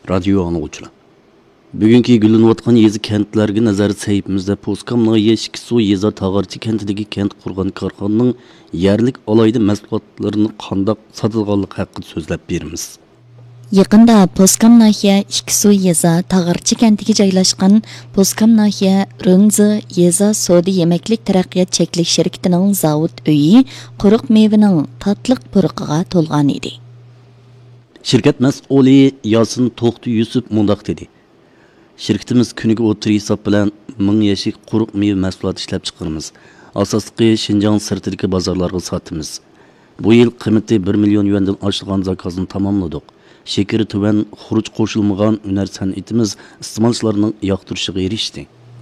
Radio anlıqçılar. Bugünkü gülünüvatqan yezi kentlerge nazar sayfimizda Poskamna Yeşkisu Yeza Tağarçı kentidagi kent qurgan karxananing yerlik alayda mahsulotlarini qandaq satılganlık haqqı so'zlab beramiz. Yaqında Poskam nahiya Işkisu Yeza Tağarçı kentiga joylashgan Poskam nahiya Runzi Yeza Sodi Yemeklik Taraqqiyot Cheklik shirkatining zavod uyi quruq mevaning tatliq puruqiga to'lgan edi. Şirket mas'uli Yasin To'xti Yusuf mundaq dedi. Şirketimiz kuniga o'tir hisob bilan 1000 yashik quruq meva mahsulot ishlab chiqaramiz. Asosli Xinjiang sirtidagi bozorlarga sotamiz. Bu yil qiymati 1 million yuandan oshgan zakozni tamomladik. Şekeri tuvan xuruj qo'shilmagan hunar san'atimiz iste'molchilarning yoqtirishiga erishdi.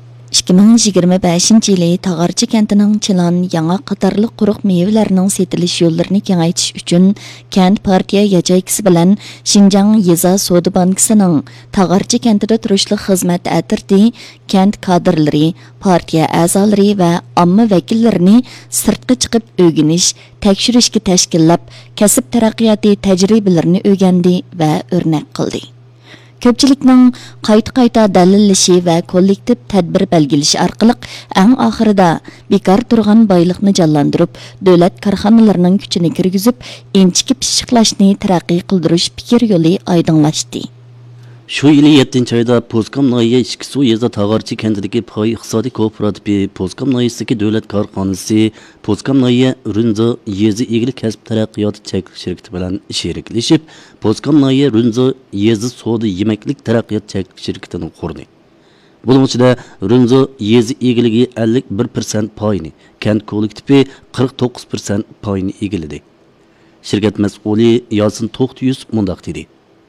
2025 yılı Tağarçı kentining Chilan, Yangaq qatarlıq quruq mevalarning setilish yo'llarini kengaytirish uchun kent partiya yajaykisi bilan Xinjiang Yeza Soda bankisining Tağarçı kentida turishli xizmat atirdi kent kadrlari, partiya a'zolari va omma vakillarini sirtqa chiqib o'rganish, tekshirishga tashkillab, kasb taraqqiyoti tajribalarini o'rgandi va o'rnak qildi. Köpçülüknىڭ qayta dəlilləşi və kollektiv tədbir belgilişi arqılıq ən axırida bekar turğan baylıqni canlandırıb, dövlət karxanalarının küçünü kirgizib, enchiki pishiqlashni taraqqiy qildirish fikir yo'li aydınlaşdı. Şu yili 7-ci ayda Poskam nahiya Işkisu Yeza Tağarçı kentidagi pay iqtisodiy kooperativi Poskam nahiyasidagi davlat korxonasi Poskam nahiya Runzi Yezi Egilik kasb taraqqiyoti cheklik shirkati bilan sheriklashib, Poskam nahiya Runzi Yezi Soda Yemeklik taraqqiyot cheklik shirkatini qurdi. Bunun ichida Runzi Yezi Egiligi 51% payini, kent kollektivi 49% payini egiladi. Shirkat mas'uli Yasin To'xti Yusuf mundaq dedi.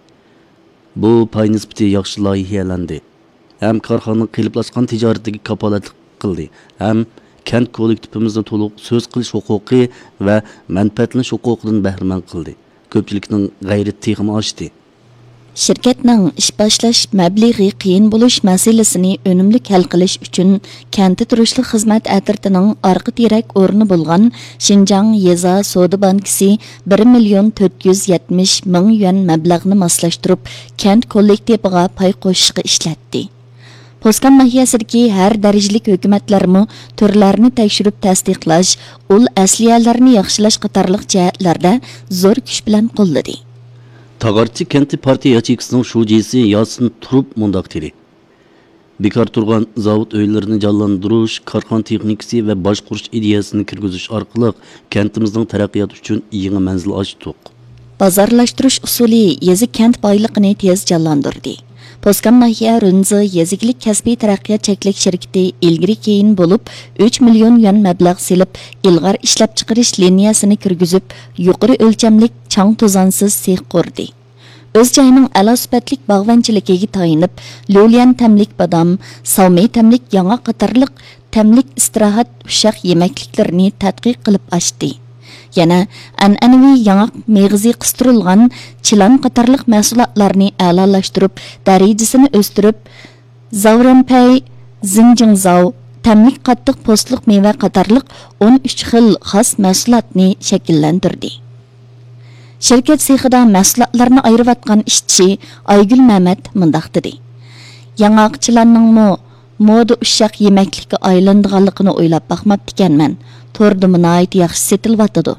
Bu pay nisbati yaxshi loyihalandi. Ham korxonaning qiliblasgan tijoratidagi kapolatlik qildi. Ham kent kollektivimizni to'liq so'z qilish huquqi va manfaatlanish huquqidan bahramand qildi. Ko'pchilikning g'ayrati texim oshdi. Şirketning ish boshlash mablag'i qiyin bo'lish masalasini unumli hal qilish uchun kentda turishli xizmat atirtining orqa terak o'rni bo'lgan Xinjiang Yeza Soda bankisi 1 million 470 ming yuan mablag'ni moslashtirib, kent kollektiviga pay qo'shishga ishlatdi. Poskam nahiyasidagi har darajalik hukumatlarmi turlarni tekshirib tasdiqlash, ul asliyalarni yaxshilash qatorliq jihatlarda zo'r kuch bilan qo'lladi. Tağarçı kenti partiya yachaykisining shujisi Yasin Turib mundaq dedi. Bekar turgan zavod uylarini canlandırış, karxan texnikasi va boshqarish ideyasini kirgizish orqali kentimizning taraqqiyoti uchun yangi manzil ochdik. Bozorlashtirish usuli yezi kent boyligini tez canlandırdı. Poskam nahiya Runzi Yezikilik kasbiy taraqqiyot cheklik shirkati ilgari keyin bo'lib 3 million yuan mablag' selib, ilg'or ishlab chiqarish liniyasini kirgizib, yuqori o'lchamlik chang to'zonsiz sex qurdi. O'z joyining a'lo sifatlik bog'vanchiligiga tayinib, lo'lian tamlik badam, savmey tamlik yong'oq qatorliq tamlik istirohat ushaq yemakliklarini tadqiq qilib ochdi. Yana an'anaviy yong'oq meg'izi qistirilgan chilan qatorliq mahsulotlarni a'lolashtirib, darajasini o'stirib, zavranpay, zinjingzao, tamlik qattiq postliq meva qatorliq 13 xil xos mahsulotni shakllantirdi. Şirket sexida mahsulotlarni ayirayotgan ishchi Aygul Mamat mundaq dedi. Yong'oqchilarning moda ushaq yemaklikka aylandiganligini o'ylab baqmabdikanman. Torda nihoyat yaxshi setilyotdi.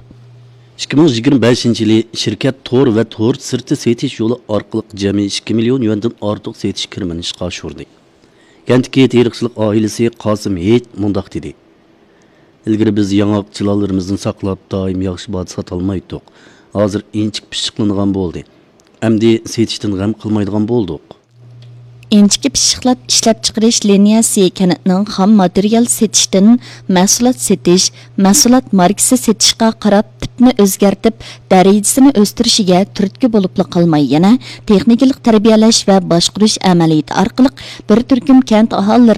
2025 yili shirkat tor va tor sirti setish yo'li orqali jami 2 million yuandan ortiq setish kirimini ishga oshirdi. Kentdagi teriqchilik oilasi Qosim Hech mundaq dedi. Ilgari biz yong'oqchilarimizni saqlab doim yaxshi baho sota olmaydik. Hozir inchik pishiqlangan bo'ldi. Endi setishdan g'am qilmaydigan bo'ldik. Enchiki pishiqlab ishlab chiqarish liniyasi kentning xom material setishdan mahsulot setish, mahsulot markasi setishga qarab tipni o'zgartib, darajasini o'stirishiga turtki bo'lib qolmay, yana texnikalik tarbiyalash va boshqarish amaliyoti orqali bir turkum kent aholilari